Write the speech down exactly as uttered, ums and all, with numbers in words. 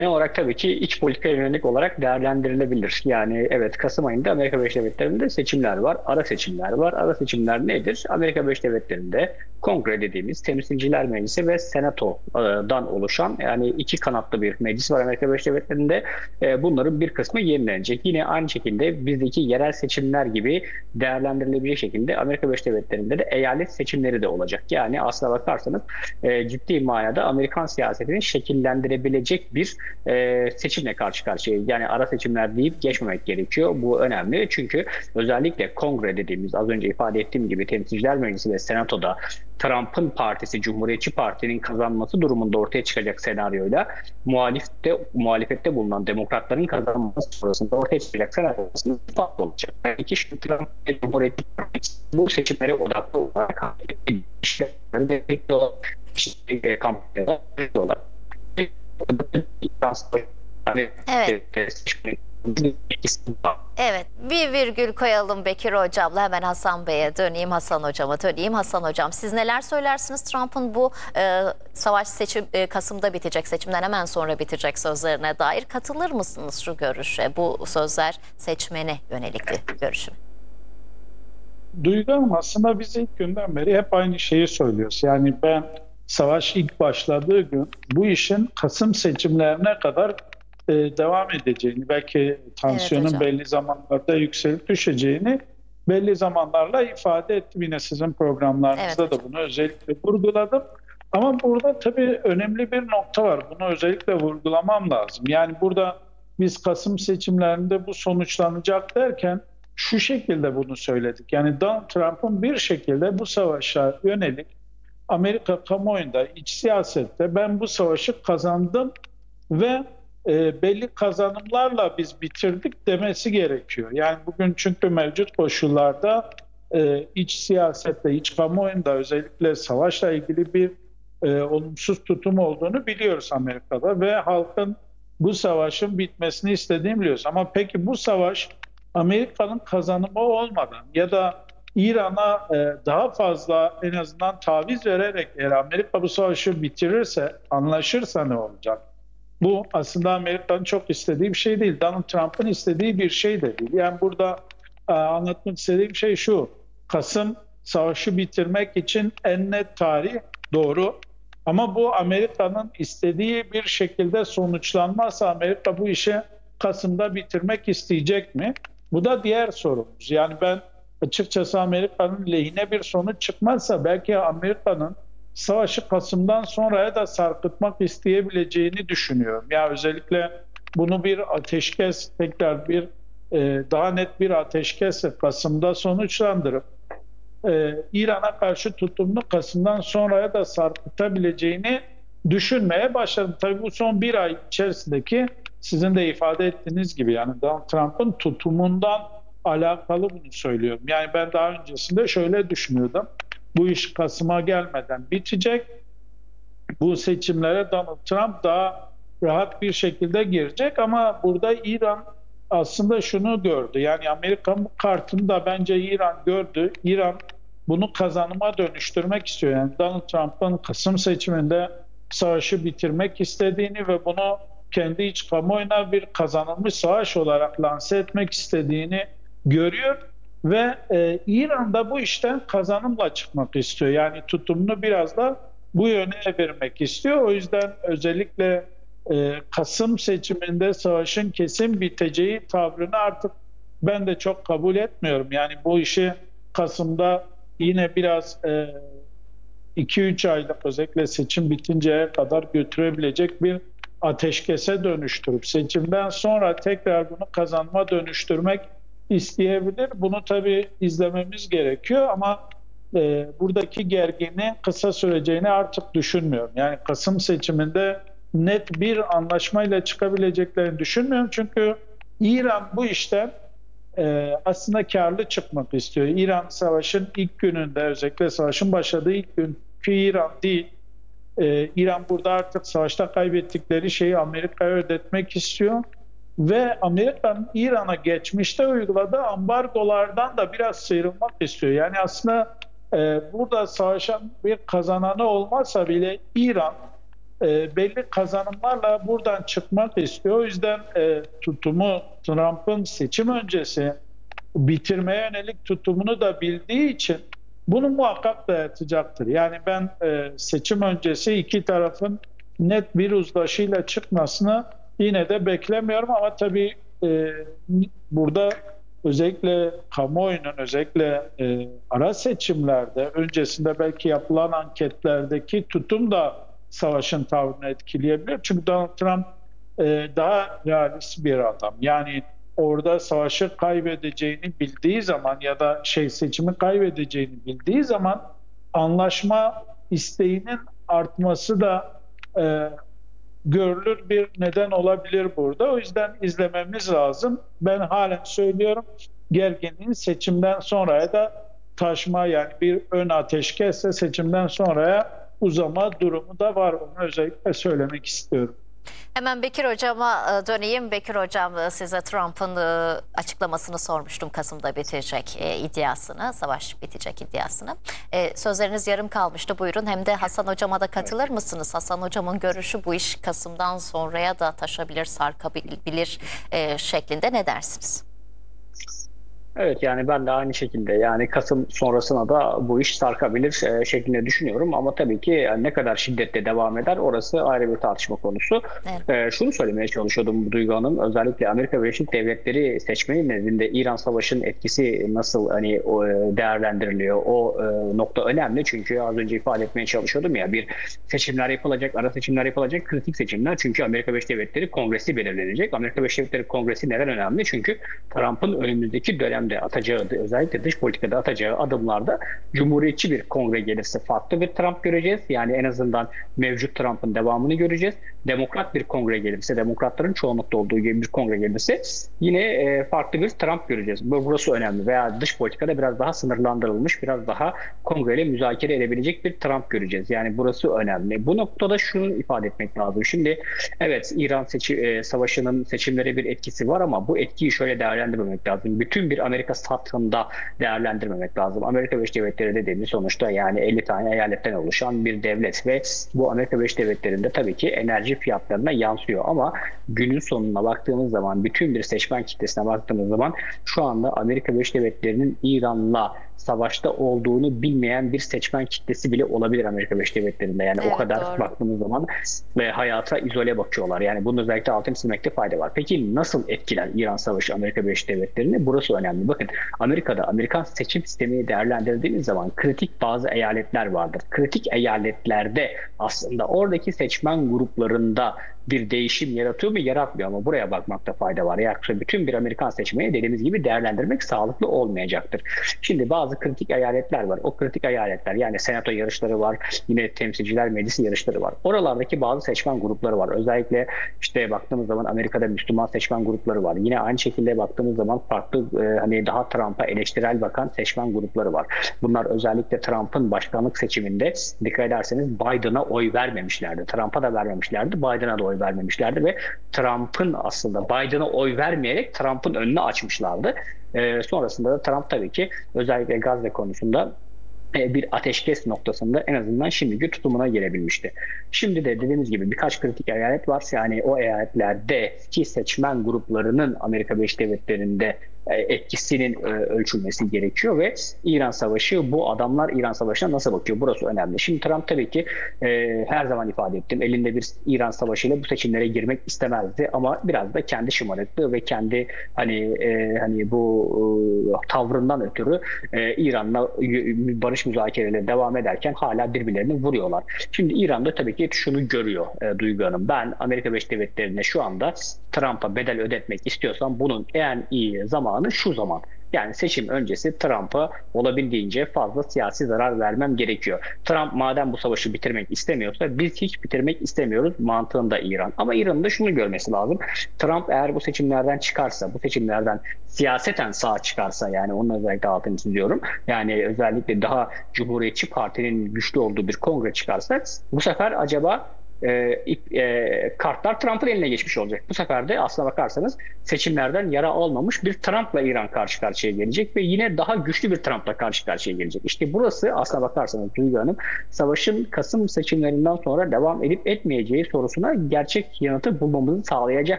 Genel olarak tabii ki iç politika yönelik olarak değerlendirilebilir. Yani evet, Kasım ayında Amerika Birleşik Devletleri'nde seçimler var, ara seçimler var. Ara seçimler nedir? Amerika Birleşik Devletleri'nde Kongre dediğimiz Temsilciler Meclisi ve Senato'dan oluşan, yani iki kanatlı bir meclis var Amerika Birleşik Devletleri'nde. E, Bunların bir kısmı yenilenecek. Yine aynı şekilde bizdeki yerel seçimler gibi değerlendirilebilecek şekilde Amerika Birleşik Devletleri'nde de eyalet seçimleri de olacak. Yani aslına bakarsanız e, ciddi manada Amerikan siyasetini şekillendirebilecek bir e, seçimle karşı karşıya. Yani ara seçimler deyip geçmemek gerekiyor. Bu önemli. Çünkü özellikle Kongre dediğimiz, az önce ifade ettiğim gibi, Temsilciler Meclisi ve Senato'da Trump'ın partisi, Cumhuriyetçi Parti'nin kazanması durumunda ortaya çıkacak senaryoyla muhalifte, muhalefette bulunan demokratların kazanması sonrasında ortaya çıkacak senaryo arasında farklı olacak. Yani ki şu Trump ve Cumhuriyetçi Partisi bu seçimlere odaklı olarak işlerini destekliyorlar. İşte kampanyada destekliyorlar. Evet. Evet, bir virgül koyalım Bekir Hocam'la, hemen Hasan Bey'e döneyim, Hasan Hocam'a döneyim. Hasan Hocam, siz neler söylersiniz Trump'ın bu e, savaş seçim e, Kasım'da bitecek, seçimden hemen sonra bitecek sözlerine dair katılır mısınız şu görüşe? Bu sözler seçmene yönelik bir görüşüm. Duygu Hanım, aslında biz ilk günden beri hep aynı şeyi söylüyoruz. Yani ben savaş ilk başladığı gün bu işin Kasım seçimlerine kadar e, devam edeceğini, belki tansiyonun Evet belli zamanlarda yükselip düşeceğini belli zamanlarla ifade ettim. Yine sizin programlarınızda Evet da bunu özellikle vurguladım. Ama burada tabii önemli bir nokta var. Bunu özellikle vurgulamam lazım. Yani burada biz Kasım seçimlerinde bu sonuçlanacak derken şu şekilde bunu söyledik. Yani Donald Trump'ın bir şekilde bu savaşa yönelik Amerika kamuoyunda, iç siyasette ben bu savaşı kazandım ve e, belli kazanımlarla biz bitirdik demesi gerekiyor. Yani bugün çünkü mevcut koşullarda e, iç siyasette, iç kamuoyunda özellikle savaşla ilgili bir e, olumsuz tutum olduğunu biliyoruz Amerika'da ve halkın bu savaşın bitmesini istediğini biliyoruz. Ama peki bu savaş Amerika'nın kazanımı olmadan ya da İran'a e, daha fazla en azından taviz vererek eğer Amerika bu savaşı bitirirse, anlaşırsa ne olacak? Bu aslında Amerika'nın çok istediği bir şey değil. Donald Trump'ın istediği bir şey de değil. Yani burada e, anlatmak istediğim şey şu. Kasım savaşı bitirmek için en net tarih, doğru. Ama bu Amerika'nın istediği bir şekilde sonuçlanmazsa Amerika bu işi Kasım'da bitirmek isteyecek mi? Bu da diğer sorumuz. Yani ben açıkçası Amerika'nın lehine bir sonuç çıkmazsa belki Amerika'nın savaşı Kasım'dan sonraya da sarkıtmak isteyebileceğini düşünüyorum. Ya yani özellikle bunu bir ateşkes, tekrar bir e, daha net bir ateşkesle Kasım'da sonuçlandırıp e, İran'a karşı tutumlu Kasım'dan sonraya da sarkıtabileceğini düşünmeye başladım. Tabii bu son bir ay içerisindeki sizin de ifade ettiğiniz gibi yani Donald Trump'ın tutumundan alakalı bunu söylüyorum. Yani ben daha öncesinde şöyle düşünüyordum. Bu iş Kasım'a gelmeden bitecek. Bu seçimlere Donald Trump daha rahat bir şekilde girecek ama burada İran aslında şunu gördü. Yani Amerika'nın kartını da bence İran gördü. İran bunu kazanıma dönüştürmek istiyor. Yani Donald Trump'ın Kasım seçiminde savaşı bitirmek istediğini ve bunu kendi iç kamuoyuna bir kazanılmış savaş olarak lanse etmek istediğini görüyor ve e, İran da bu işten kazanımla çıkmak istiyor. Yani tutumunu biraz da bu yöne evirmek istiyor. O yüzden özellikle e, Kasım seçiminde savaşın kesin biteceği tavrını artık ben de çok kabul etmiyorum. Yani bu işi Kasım'da yine biraz iki üç aylık özellikle seçim bitinceye kadar götürebilecek bir ateşkese dönüştürüp seçimden sonra tekrar bunu kazanma dönüştürmek isteyebilir. Bunu tabii izlememiz gerekiyor ama e, buradaki gerginliğin kısa süreceğini artık düşünmüyorum. Yani Kasım seçiminde net bir anlaşmayla çıkabileceklerini düşünmüyorum. Çünkü İran bu işten e, aslında karlı çıkmak istiyor. İran savaşın ilk gününde, özellikle savaşın başladığı ilk günkü İran değil. Ee, İran burada artık savaşta kaybettikleri şeyi Amerika'ya ödetmek istiyor. Ve Amerika'nın İran'a geçmişte uyguladığı ambargolardan da biraz sıyrılmak istiyor. Yani aslında e, burada savaşan bir kazananı olmazsa bile İran e, belli kazanımlarla buradan çıkmak istiyor. O yüzden e, tutumu Trump'ın seçim öncesi bitirmeye yönelik tutumunu da bildiği için bunu muhakkak dayatacaktır. Yani ben e, seçim öncesi iki tarafın net bir uzlaşıyla çıkmasını yine de beklemiyorum ama tabii e, burada özellikle kamuoyunun özellikle e, ara seçimlerde öncesinde belki yapılan anketlerdeki tutum da savaşın tavrını etkileyebilir. Çünkü Donald Trump e, daha realist bir adam. Yani orada savaşı kaybedeceğini bildiği zaman ya da şey seçimi kaybedeceğini bildiği zaman anlaşma isteğinin artması da e, görülür bir neden olabilir burada. O yüzden izlememiz lazım. Ben halen söylüyorum, gerginliğin seçimden sonraya da taşma, yani bir ön ateşkesse seçimden sonraya uzama durumu da var. Onu özellikle söylemek istiyorum. Hemen Bekir Hocam'a e, döneyim. Bekir Hocam, e, size Trump'ın e, açıklamasını sormuştum. Kasım'da bitecek e, iddiasını, savaş bitecek iddiasını. E, sözleriniz yarım kalmıştı. Buyurun. Hem de Hasan Hocam'a da katılır mısınız? Hasan Hocam'ın görüşü bu iş Kasım'dan sonraya da taşabilir, sarkabilir e, şeklinde. Ne dersiniz? Evet, yani ben de aynı şekilde, yani Kasım sonrasına da bu iş sarkabilir e, şeklinde düşünüyorum ama tabii ki yani ne kadar şiddetle devam eder orası ayrı bir tartışma konusu. Evet. E, şunu söylemeye çalışıyordum Duygu Hanım, özellikle Amerika Birleşik Devletleri seçmeni nezdinde İran Savaşı'nın etkisi nasıl hani o, e, değerlendiriliyor, o e, nokta önemli çünkü az önce ifade etmeye çalışıyordum ya, bir seçimler yapılacak, ara seçimler yapılacak, kritik seçimler çünkü Amerika Birleşik Devletleri Kongresi belirlenecek. Amerika Birleşik Devletleri Kongresi neden önemli? Çünkü Trump'ın önümüzdeki dönem de atacağı, özellikle dış politikada atacağı adımlarda cumhuriyetçi bir kongre gelirse farklı bir Trump göreceğiz. Yani en azından mevcut Trump'ın devamını göreceğiz. Demokrat bir kongre gelirse, demokratların çoğunlukta olduğu gibi bir kongre gelirse yine e, farklı bir Trump göreceğiz. Burası önemli. Veya dış politikada biraz daha sınırlandırılmış, biraz daha kongreyle müzakere edebilecek bir Trump göreceğiz. Yani burası önemli. Bu noktada şunu ifade etmek lazım. Şimdi evet, İran seçi, e, savaşının seçimlere bir etkisi var ama bu etkiyi şöyle değerlendirmemek lazım. Bütün bir Amerika satında değerlendirmemek lazım. Amerika Birleşik Devletleri dediğimiz sonuçta yani elli tane eyaletten oluşan bir devlet ve bu Amerika Birleşik Devletleri'nde tabii ki enerji fiyatlarına yansıyor ama günün sonuna baktığımız zaman, bütün bir seçmen kitlesine baktığımız zaman şu anda Amerika Birleşik Devletleri'nin İran'la savaşta olduğunu bilmeyen bir seçmen kitlesi bile olabilir Amerika Birleşik Devletleri'nde. Yani Evet, o kadar doğru. baktığımız zaman ve hayata izole bakıyorlar. Yani bunun özellikle altını çizmekte fayda var. Peki nasıl etkiler İran Savaşı Amerika Birleşik Devletleri'ni? Burası önemli. Bakın, Amerika'da Amerikan seçim sistemini değerlendirdiğimiz zaman kritik bazı eyaletler vardır. Kritik eyaletlerde aslında oradaki seçmen gruplarında bir değişim yaratıyor mu, yaratmıyor mu? Buraya bakmakta fayda var. Yoksa bütün bir Amerikan seçmeni dediğimiz gibi değerlendirmek sağlıklı olmayacaktır. Şimdi bazı kritik eyaletler var. O kritik eyaletler, yani senato yarışları var, yine temsilciler meclisi yarışları var. Oralardaki bazı seçmen grupları var. Özellikle işte baktığımız zaman Amerika'da Müslüman seçmen grupları var. Yine aynı şekilde baktığımız zaman farklı e, hani daha Trump'a eleştirel bakan seçmen grupları var. Bunlar özellikle Trump'ın başkanlık seçiminde dikkat ederseniz Biden'a oy vermemişlerdi. Trump'a da vermemişlerdi, Biden'a da oy vermemişlerdi ve Trump'ın aslında Biden'a oy vermeyerek Trump'ın önünü açmışlardı. E, sonrasında da Trump tabii ki özellikle Gazze konusunda bir ateşkes noktasında en azından şimdiki tutumuna gelebilmişti. Şimdi de dediğimiz gibi birkaç kritik eyalet var. Yani o eyaletlerdeki seçmen gruplarının Amerika Birleşik Devletleri'nde etkisinin ölçülmesi gerekiyor ve İran Savaşı, bu adamlar İran Savaşı'na nasıl bakıyor? Burası önemli. Şimdi Trump tabii ki e, her zaman ifade ettim, elinde bir İran Savaşı ile bu seçimlere girmek istemezdi ama biraz da kendi şımarıklığı ve kendi hani e, hani bu e, tavrından ötürü e, İran'la barış müzakereleri devam ederken hala birbirlerini vuruyorlar. Şimdi İran'da tabii ki şunu görüyor e, Duygu Hanım. Ben Amerika Birleşik Devletleri'ne şu anda Trump'a bedel ödetmek istiyorsam bunun en iyi zamanı şu zaman. Yani seçim öncesi Trump'a olabildiğince fazla siyasi zarar vermem gerekiyor. Trump madem bu savaşı bitirmek istemiyorsa biz hiç bitirmek istemiyoruz mantığında İran. Ama İran'ın da şunu görmesi lazım. Trump eğer bu seçimlerden çıkarsa, bu seçimlerden siyaseten sağ çıkarsa, yani onun özellikle altını çiziyorum. Yani özellikle daha Cumhuriyetçi Parti'nin güçlü olduğu bir kongre çıkarsa bu sefer acaba e, ip- e, kartlar Trump'ın eline geçmiş olacak. Bu sefer de aslına bakarsanız seçimlerden yara almamış bir Trump'la İran karşı karşıya gelecek ve yine daha güçlü bir Trump'la karşı karşıya gelecek. İşte burası aslına bakarsanız Duygu Hanım, savaşın Kasım seçimlerinden sonra devam edip etmeyeceği sorusuna gerçek yanıtı bulmamızı sağlayacak